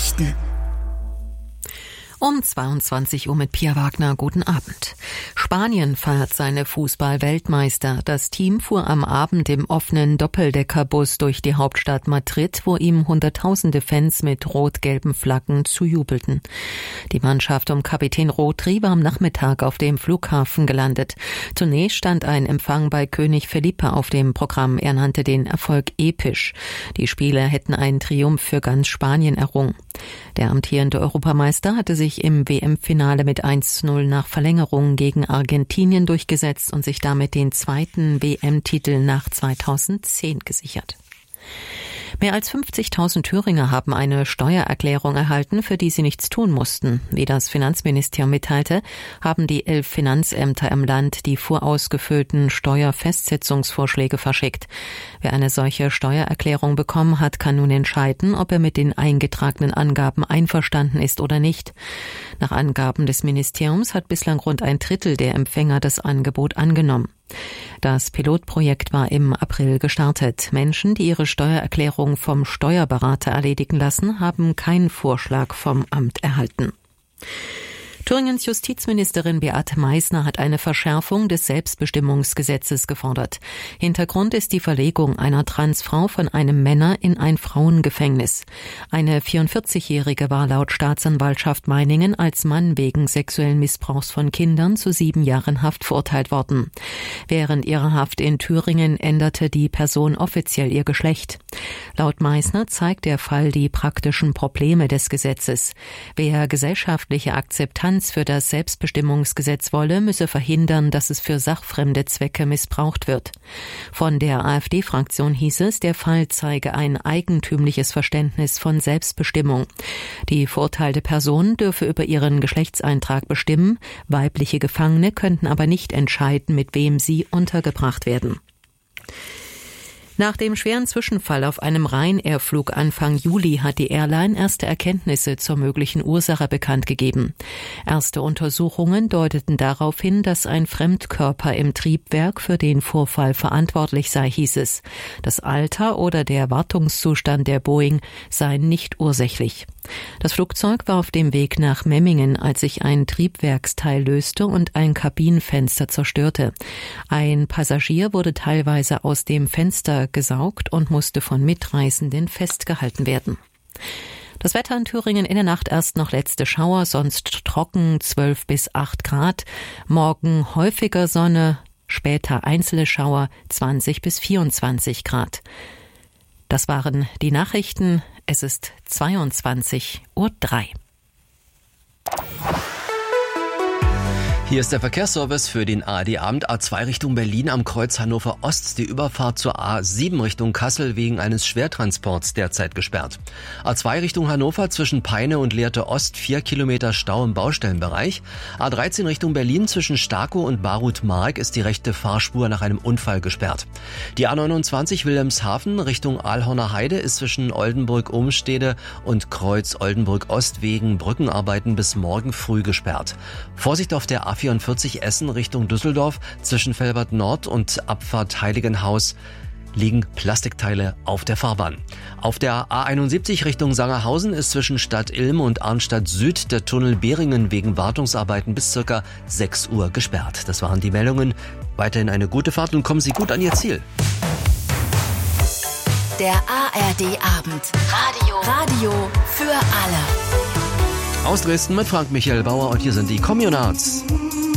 Nachrichten. Um 22 Uhr mit Pia Wagner. Guten Abend. Spanien feiert seine Fußball-Weltmeister. Das Team fuhr am Abend im offenen Doppeldeckerbus durch die Hauptstadt Madrid, wo ihm hunderttausende Fans mit rot-gelben Flaggen zujubelten. Die Mannschaft um Kapitän Rodri war am Nachmittag auf dem Flughafen gelandet. Zunächst stand ein Empfang bei König Felipe auf dem Programm. Er nannte den Erfolg episch. Die Spieler hätten einen Triumph für ganz Spanien errungen. Der amtierende Europameister hatte sich im WM-Finale mit 1:0 nach Verlängerung gegen Argentinien durchgesetzt und sich damit den zweiten WM-Titel nach 2010 gesichert. Mehr als 50.000 Thüringer haben eine Steuererklärung erhalten, für die sie nichts tun mussten. Wie das Finanzministerium mitteilte, haben die 11 Finanzämter im Land die vorausgefüllten Steuerfestsetzungsvorschläge verschickt. Wer eine solche Steuererklärung bekommen hat, kann nun entscheiden, ob er mit den eingetragenen Angaben einverstanden ist oder nicht. Nach Angaben des Ministeriums hat bislang rund ein Drittel der Empfänger das Angebot angenommen. Das Pilotprojekt war im April gestartet. Menschen, die ihre Steuererklärung vom Steuerberater erledigen lassen, haben keinen Vorschlag vom Amt erhalten. Thüringens Justizministerin Beate Meißner hat eine Verschärfung des Selbstbestimmungsgesetzes gefordert. Hintergrund ist die Verlegung einer Transfrau von einem Männer- in ein Frauengefängnis. Eine 44-Jährige war laut Staatsanwaltschaft Meiningen als Mann wegen sexuellen Missbrauchs von Kindern zu 7 Jahren Haft verurteilt worden. Während ihrer Haft in Thüringen änderte die Person offiziell ihr Geschlecht. Laut Meißner zeigt der Fall die praktischen Probleme des Gesetzes. Wer gesellschaftliche Akzeptanz für das Selbstbestimmungsgesetz wolle, müsse verhindern, dass es für sachfremde Zwecke missbraucht wird. Von der AfD-Fraktion hieß es, der Fall zeige ein eigentümliches Verständnis von Selbstbestimmung. Die verurteilte Person dürfe über ihren Geschlechtseintrag bestimmen, weibliche Gefangene könnten aber nicht entscheiden, mit wem sie untergebracht werden. Nach dem schweren Zwischenfall auf einem Ryanair-Flug Anfang Juli hat die Airline erste Erkenntnisse zur möglichen Ursache bekannt gegeben. Erste Untersuchungen deuteten darauf hin, dass ein Fremdkörper im Triebwerk für den Vorfall verantwortlich sei, hieß es. Das Alter oder der Wartungszustand der Boeing seien nicht ursächlich. Das Flugzeug war auf dem Weg nach Memmingen, als sich ein Triebwerksteil löste und ein Kabinenfenster zerstörte. Ein Passagier wurde teilweise aus dem Fenster gesaugt und musste von Mitreisenden festgehalten werden. Das Wetter in Thüringen: in der Nacht erst noch letzte Schauer, sonst trocken, 12 bis 8 Grad. Morgen häufiger Sonne, später einzelne Schauer, 20 bis 24 Grad. Das waren die Nachrichten. Es ist 22:03 Uhr. Hier ist der Verkehrsservice für den ARD-Abend. A2 Richtung Berlin am Kreuz Hannover Ost. Die Überfahrt zur A7 Richtung Kassel wegen eines Schwertransports derzeit gesperrt. A2 Richtung Hannover zwischen Peine und Lehrte Ost 4 Kilometer Stau im Baustellenbereich. A13 Richtung Berlin zwischen Starkow und Barut-Mark ist die rechte Fahrspur nach einem Unfall gesperrt. Die A29 Wilhelmshaven Richtung Aalhorner Heide ist zwischen Oldenburg-Umstede und Kreuz Oldenburg Ost wegen Brückenarbeiten bis morgen früh gesperrt. Vorsicht auf der A44 Essen Richtung Düsseldorf zwischen Velbert Nord und Abfahrt Heiligenhaus liegen Plastikteile auf der Fahrbahn. Auf der A71 Richtung Sangerhausen ist zwischen Stadt Ilm und Arnstadt Süd der Tunnel Behringen wegen Wartungsarbeiten bis ca. 6 Uhr gesperrt. Das waren die Meldungen. Weiterhin eine gute Fahrt und kommen Sie gut an Ihr Ziel. Der ARD-Abend. Radio für alle. Aus Dresden mit Frank Michael Bauer und hier sind die Communards.